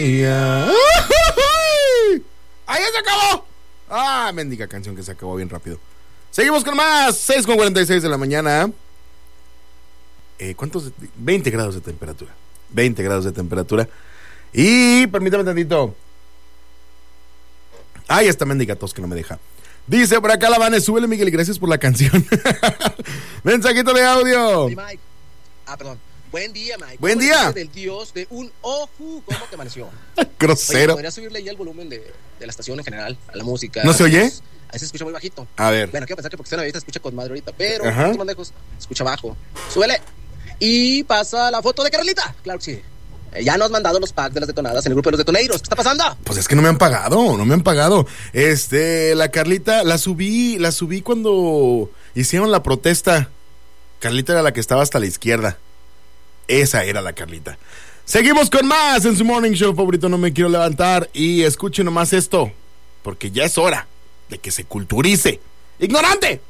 ¡Ahí se acabó! ¡Ah, mendiga canción que se acabó bien rápido! Seguimos con más. 6:46 de la mañana. ¿Cuántos? 20 grados de temperatura. 20 grados de temperatura. Y permítame tantito. Ay, esta mendiga tos que no me deja. Dice por acá la Vane, súbele Miguel y gracias por la canción. Mensajito de audio. Sí, Mike. Perdón. Buen día, Mike. Buen día. Del dios de un oju, ¿cómo te amaneció? Grosero. Oye, ¿podrías subirle ya el volumen de la estación en general, a la música? ¿No se oye? Ahí se escucha muy bajito. A ver. Bueno, quiero pensar que porque está en la vista escucha con madre ahorita, pero un poquito más lejos, escucha bajo. Súbele. Y pasa la foto de Carlita. Claro que sí. Ya nos han mandado los packs de las detonadas en el grupo de los detoneiros. ¿Qué está pasando? Pues es que no me han pagado. La Carlita, la subí cuando hicieron la protesta. Carlita era la que estaba hasta la izquierda. Esa era la Carlita. Seguimos con más en su morning show favorito, No Me Quiero Levantar. Y escuchen nomás esto, porque ya es hora de que se culturice. ¡Ignorante!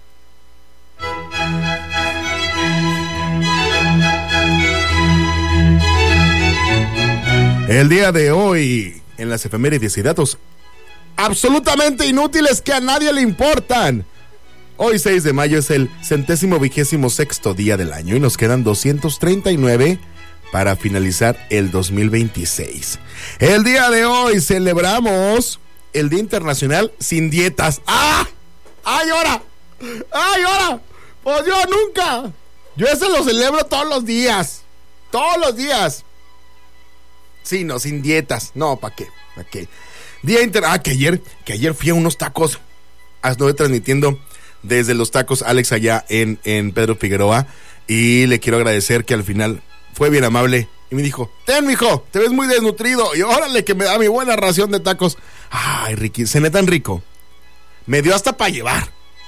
El día de hoy, en las efemérides y datos absolutamente inútiles que a nadie le importan. Hoy 6 de mayo es el 126º día del año y nos quedan 239 para finalizar el 2026. El día de hoy celebramos el Día Internacional Sin Dietas. ¡Ah! ¡Ay, ahora! ¡Ay, ahora! Pues yo nunca. Yo ese lo celebro todos los días. Todos los días. Sí, no, sin dietas. No, ¿para qué? ¿Para qué? Que ayer fui a unos tacos. Estuve transmitiendo desde los tacos Alex allá en Pedro Figueroa. Y le quiero agradecer que al final fue bien amable. Y me dijo, ten, mijo, te ves muy desnutrido. Y órale que me da mi buena ración de tacos. Ay, Ricky, cené tan rico. Me dio hasta para llevar.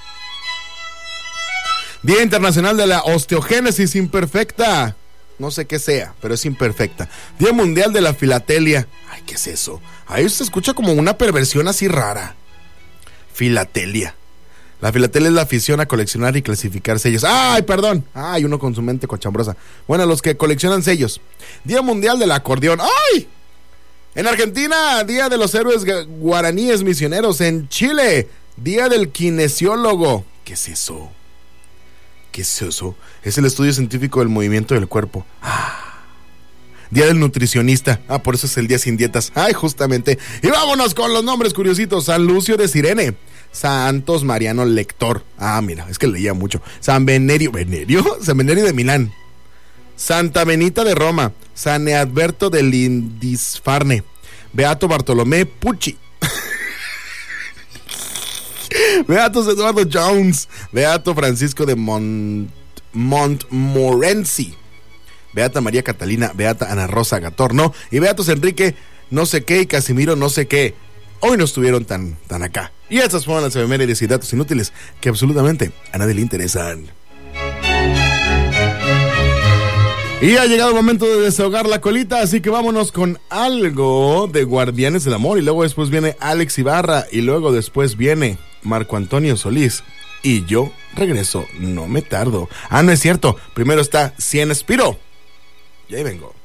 Día Internacional de la Osteogénesis Imperfecta. No sé qué sea, pero es imperfecta. Día Mundial de la Filatelia. Ay, ¿qué es eso? Ahí se escucha como una perversión así rara. Filatelia. La filatelia es la afición a coleccionar y clasificar sellos. ¡Ay, perdón! ¡Ay, uno con su mente cochambrosa! Bueno, los que coleccionan sellos. Día Mundial del Acordeón. ¡Ay! En Argentina, Día de los Héroes Guaraníes Misioneros. En Chile, Día del Kinesiólogo. ¿Qué es eso? ¿Qué es eso? Es el estudio científico del movimiento del cuerpo. Día del nutricionista. Por eso es el día sin dietas. Ay, justamente. Y vámonos con los nombres curiositos. San Lucio de Cirene. Santos Mariano Lector. Mira, es que leía mucho. San Venerio. San Venerio de Milán. Santa Benita de Roma. San Eadberto de Lindisfarne. Beato Bartolomé Pucci. Beatos Eduardo Jones. Beato Francisco de Montmorency. Beata María Catalina. Beata Ana Rosa Gatorno. Y Beatos Enrique no sé qué y Casimiro no sé qué. Hoy no estuvieron tan acá. Y estas fueron las efemérides y datos inútiles que absolutamente a nadie le interesan. Y ha llegado el momento de desahogar la colita, así que vámonos con algo de Guardianes del Amor. Y luego después viene Alex Ibarra. Y luego después viene Marco Antonio Solís. Y yo regreso, no me tardo. No es cierto. Primero está Cien Espiro. Y ahí vengo.